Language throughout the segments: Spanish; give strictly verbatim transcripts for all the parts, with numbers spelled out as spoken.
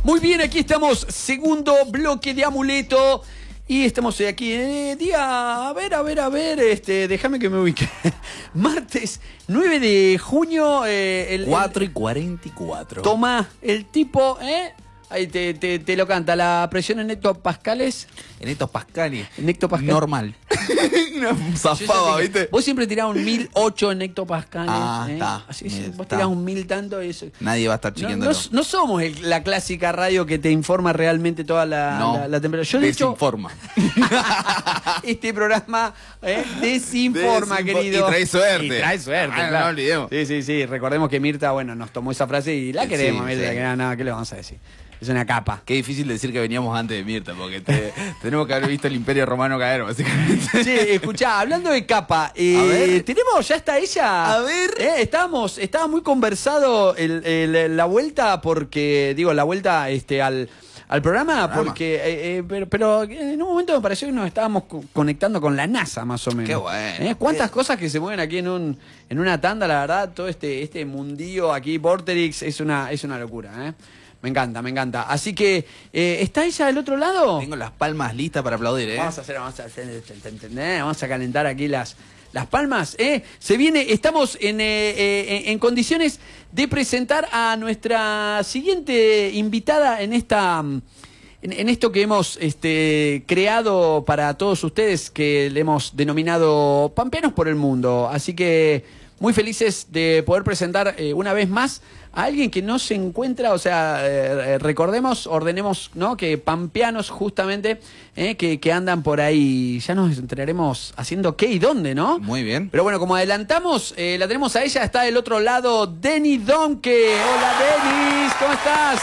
Muy bien, aquí estamos, segundo bloque de Amuleto. Y estamos aquí, eh, día, a ver, a ver, a ver, este, déjame que me ubique. Martes nueve de junio. Eh, el, cuatro y cuarenta y cuatro. Toma, el tipo, ¿eh? Ahí te, te, te lo canta, la presión en hectopascales. En hectopascales. En hectopascales. Normal. Una zafaba, ¿viste? Vos siempre tirás un mil ocho en hectopascales. Ah, ¿eh? está. Así es, vos Está. tirás un mil tanto y eso. Nadie va a estar No, chequeándolo. no, no somos el- la clásica radio que te informa realmente toda la, No, la, la temperatura. Yo, de hecho, desinforma. este programa eh, desinforma, Desinfo- querido. y trae suerte. Y trae suerte, Ah, claro. no olvidemos. Sí, sí, sí. Recordemos que Mirta, bueno, nos tomó esa frase y la Sí, queremos, Mirta. sí. Que nada, nada, ¿qué le vamos a decir? Es una capa. Qué difícil decir que veníamos antes de Mirta, porque te- tenemos que haber visto el Imperio Romano caer, básicamente. Sí, escuchá, hablando de capa, eh, A ver. tenemos, ya está ella. A ver. Eh, estábamos, estaba muy conversado el, el- la vuelta, porque, digo, la vuelta este, al, al programa, Programa. porque, eh, eh, pero, pero en un momento me pareció que nos estábamos co- conectando con la NASA, más o menos. Qué bueno. ¿Eh? ¿Cuántas Qué- cosas que se mueven aquí en un en una tanda, la verdad? Todo este, este mundío aquí, Vorterix, es una, es una locura, ¿eh? Me encanta, me encanta. Así que, eh, ¿está ella del otro lado? Tengo las palmas listas para aplaudir, ¿eh? Vamos a hacer, vamos a hacer, ¿entendés? Vamos a calentar aquí las, las palmas, ¿eh? Se viene, estamos en, eh, eh, en condiciones de presentar a nuestra siguiente invitada en esta, en, en esto que hemos este, creado para todos ustedes, que le hemos denominado Pampeanos por el Mundo. Así que muy felices de poder presentar eh, una vez más a alguien que no se encuentra, o sea, eh, recordemos, ordenemos, ¿no? Que pampeanos justamente, eh, que, que andan por ahí, ya nos enteraremos haciendo qué y dónde, ¿no? Muy bien. Pero bueno, como adelantamos, eh, la tenemos a ella, está del otro lado, Deni Donke. Hola, Denis, ¿cómo estás?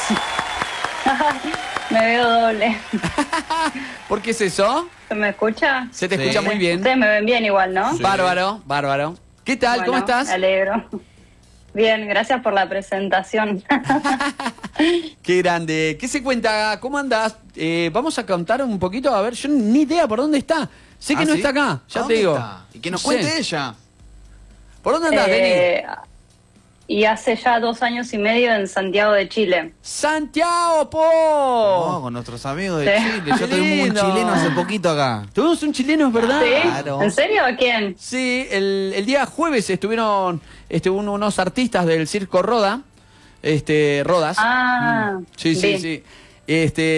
Me veo doble. ¿Por qué es eso? ¿Se me escucha? Se te Sí. escucha muy bien. Ustedes me ven bien igual, ¿no? Sí. Bárbaro, bárbaro. ¿Qué tal? Bueno, ¿Cómo estás? Me alegro. Bien, gracias por la presentación. Qué grande. ¿Qué se cuenta? ¿Cómo andás? Eh, vamos a contar un poquito, a ver, yo ni idea por dónde está. Sé que ¿Ah, no sí? está acá, ya ¿A te dónde digo. está? Y que nos No cuente sé. ella. ¿Por dónde andás, Denis? Eh, y hace ya dos años y medio en Santiago de Chile. ¡Santiago, po! Oh, con nuestros amigos de Sí. Chile. Qué Yo tuvimos un lindo. chileno hace poquito acá. Tuvimos un chileno, ¿es verdad? ¿Sí? Claro. ¿En serio? ¿A quién? Sí, el, el día jueves estuvieron este, un- unos artistas del Circo Roda, este, Rodas. Ah, Sí, sí, bien. sí. Este,